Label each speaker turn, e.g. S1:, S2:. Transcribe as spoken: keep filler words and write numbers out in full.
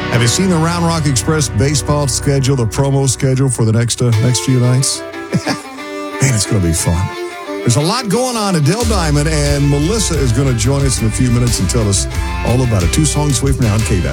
S1: Have you seen the Round Rock Express baseball schedule, the promo schedule for the next uh, next few nights? Man, it's going to be fun. There's a lot going on at Dell Diamond, and Melissa is going to join us in a few minutes and tell us all about it. Two songs away from now on K V A S.